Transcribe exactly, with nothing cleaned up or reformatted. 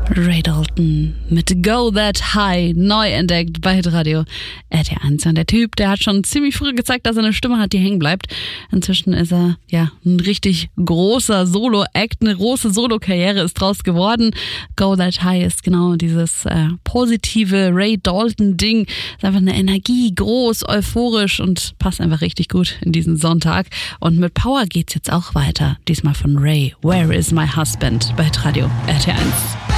Ray Dalton mit Go That High, neu entdeckt bei Radio R T eins. Und der Typ, der hat schon ziemlich früh gezeigt, dass er eine Stimme hat, die hängen bleibt. Inzwischen ist er ja ein richtig großer Solo-Act, eine große Solo-Karriere ist draus geworden. Go That High ist genau dieses äh, positive Ray Dalton-Ding. Ist einfach eine Energie, groß, euphorisch und passt einfach richtig gut in diesen Sonntag. Und mit Power geht's jetzt auch weiter. Diesmal von Ray, Where is my husband? Bei Radio R T eins.